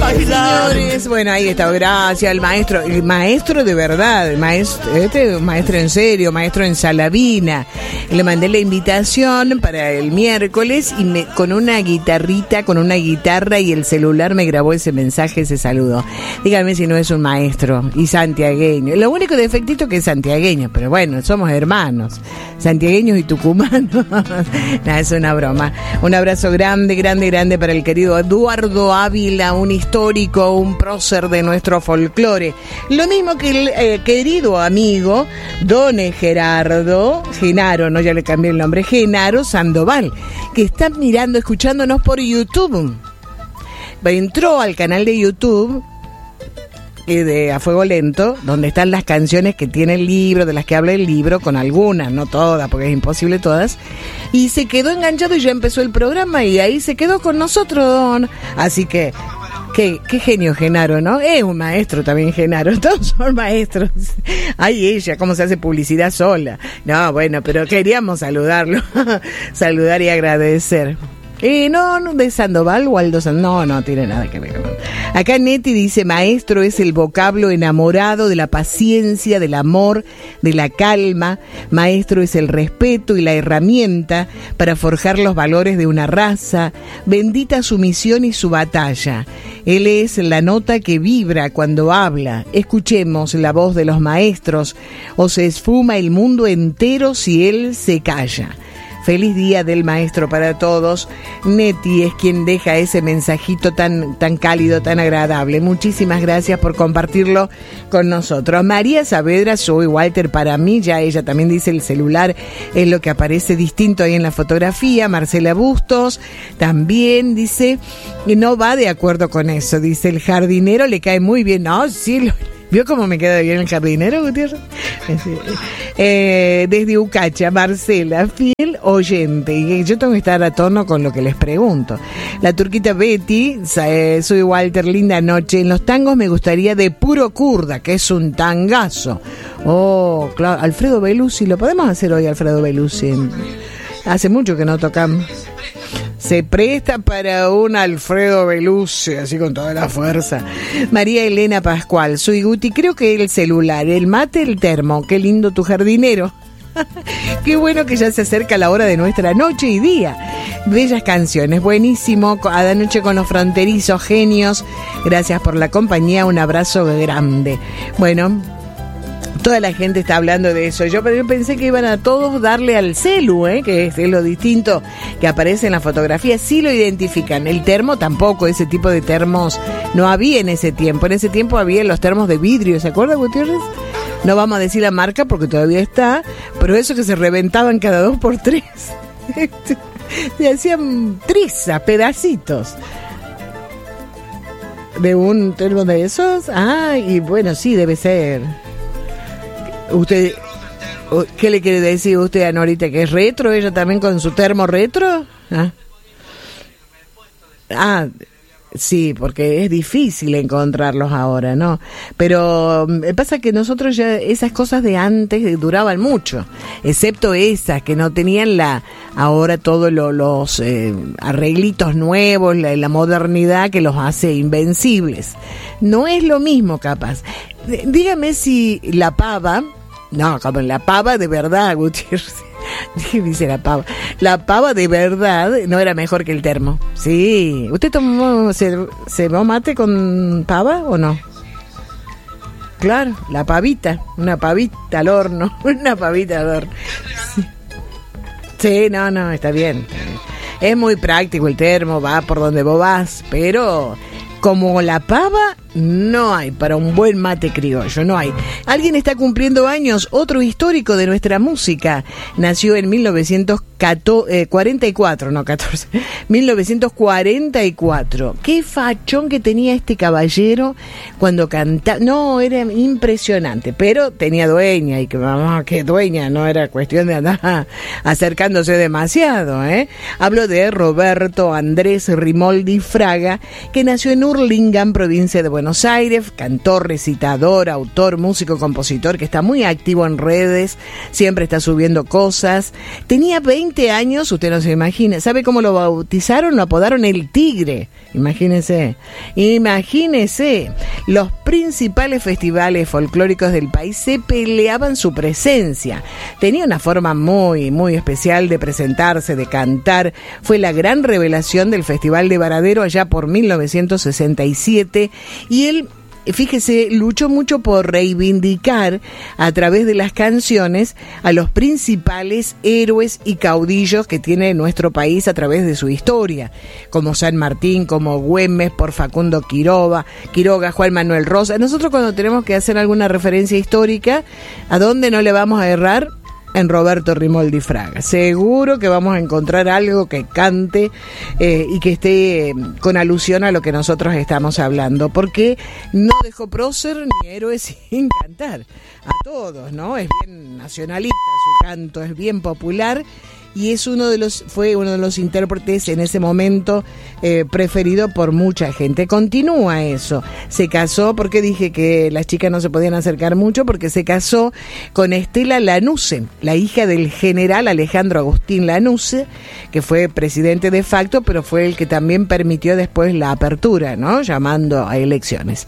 Señores, bueno, ahí está, gracias al maestro, el maestro de verdad, el maestro en serio, maestro en Salavina. Le mandé la invitación para el miércoles y con una guitarra y el celular me grabó ese mensaje, ese saludo. Díganme si no es un maestro y santiagueño. Lo único defectito que es santiagueño, pero bueno, somos hermanos, santiagueños y tucumanos. Nah, es una broma. Un abrazo grande, grande, grande para el querido Eduardo Ávila, un histórico, un prócer de nuestro folclore. Lo mismo que el querido amigo don Genaro, no, ya le cambié el nombre, Genaro Sandoval, que está mirando, escuchándonos por YouTube. Entró al canal de YouTube de A Fuego Lento, donde están las canciones que tiene el libro, de las que habla el libro, con algunas, no todas, porque es imposible todas, y se quedó enganchado y ya empezó el programa y ahí se quedó con nosotros, don. Así que qué genio Genaro, ¿no? Es un maestro también Genaro, todos son maestros. Ay, ella, cómo se hace publicidad sola. No, bueno, pero queríamos saludarlo, saludar y agradecer. No, de Sandoval, Waldo Sandoval, no tiene nada que ver. Acá Neti dice, maestro es el vocablo enamorado de la paciencia, del amor, de la calma. Maestro es el respeto y la herramienta para forjar los valores de una raza. Bendita su misión y su batalla. Él es la nota que vibra cuando habla. Escuchemos la voz de los maestros, o se esfuma el mundo entero si él se calla. Feliz Día del Maestro para todos. Neti es quien deja ese mensajito tan cálido, tan agradable. Muchísimas gracias por compartirlo con nosotros. María Saavedra, soy Walter para mí. Ya ella también dice el celular es lo que aparece distinto ahí en la fotografía. Marcela Bustos también dice que no va de acuerdo con eso. Dice el jardinero le cae muy bien. No, sí, ¿vio cómo me queda bien el jardinero, Gutiérrez? Desde Ucacha, Marcela, fiel oyente. Y yo tengo que estar a tono con lo que les pregunto. La turquita Betty, soy Walter, linda noche. En los tangos me gustaría de Puro Kurda, que es un tangazo. Oh, claro, Alfredo Belusi, ¿lo podemos hacer hoy, Alfredo Belusi? Hace mucho que no tocamos. Se presta para un Alfredo Belusi, así con toda la fuerza. María Elena Pascual, soy Guti, creo que el celular, el mate, el termo. Qué lindo tu jardinero. Qué bueno que ya se acerca la hora de nuestra noche y día. Bellas canciones, buenísimo. A la noche con los fronterizos, genios. Gracias por la compañía, un abrazo grande. Bueno, toda la gente está hablando de eso. Yo pensé que iban a todos darle al celu, que es lo distinto que aparece en la fotografía. Sí lo identifican. El termo tampoco, ese tipo de termos no había en ese tiempo. En ese tiempo había los termos de vidrio, ¿se acuerda, Gutiérrez? No vamos a decir la marca porque todavía está, pero eso que se reventaban cada 2x3. Se hacían trizas, pedacitos. ¿De un termo de esos? Ah, y bueno, sí, debe ser. ¿Usted qué le quiere decir usted a Norita? ¿Que es retro? ¿Ella también con su termo retro? Sí, porque es difícil encontrarlos ahora, ¿no? Pero pasa que nosotros ya esas cosas de antes duraban mucho, excepto esas que no tenían ahora todos los arreglitos nuevos, la modernidad que los hace invencibles. No es lo mismo, capaz. Dígame si la pava, no, como la pava de verdad, Gutiérrez, dice la pava de verdad no era mejor que el termo. Sí, ¿usted se va mate con pava o no? Claro, la pavita, una pavita al horno, Sí, no, está bien. Es muy práctico el termo, va por donde vos vas, pero como la pava no hay para un buen mate criollo, no hay. Alguien está cumpliendo años, otro histórico de nuestra música. Nació en 1944. Qué fachón que tenía este caballero cuando cantaba. No, era impresionante, pero tenía dueña, y que dueña, no era cuestión de andar acercándose demasiado, Hablo de Roberto Andrés Rimoldi Fraga, que nació en Hurlingham, provincia de Buenos Buenos Aires, cantor, recitador, autor, músico, compositor, que está muy activo en redes, siempre está subiendo cosas. Tenía 20 años, usted no se imagina. ¿Sabe cómo lo bautizaron? Lo apodaron el Tigre. Imagínese. Los principales festivales folclóricos del país se peleaban su presencia. Tenía una forma muy, muy especial de presentarse, de cantar. Fue la gran revelación del Festival de Varadero allá por 1967, y él, fíjese, luchó mucho por reivindicar a través de las canciones a los principales héroes y caudillos que tiene nuestro país a través de su historia, como San Martín, como Güemes, por Facundo Quiroga, Juan Manuel Rosa. Nosotros, cuando tenemos que hacer alguna referencia histórica, ¿a dónde no le vamos a errar? En Roberto Rimoldi Fraga. Seguro que vamos a encontrar algo que cante y que esté con alusión a lo que nosotros estamos hablando, porque no dejó prócer ni héroes sin cantar. A todos, ¿no? Es bien nacionalista su canto, es bien popular, y es fue uno de los intérpretes en ese momento preferido por mucha gente. Continúa eso. Se casó, porque dije que las chicas no se podían acercar mucho, porque se casó con Estela Lanusse, la hija del general Alejandro Agustín Lanusse, que fue presidente de facto, pero fue el que también permitió después la apertura, ¿no? Llamando a elecciones.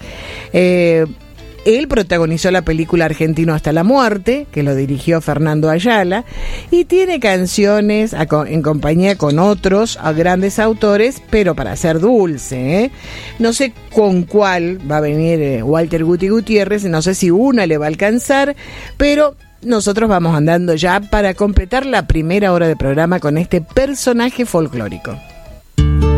Él protagonizó la película Argentino hasta la muerte, que lo dirigió Fernando Ayala, y tiene canciones en compañía con otros grandes autores, pero para ser dulce, ¿eh? No sé con cuál va a venir Walter Guti Gutiérrez, no sé si una le va a alcanzar, pero nosotros vamos andando ya para completar la primera hora de programa con este personaje folclórico.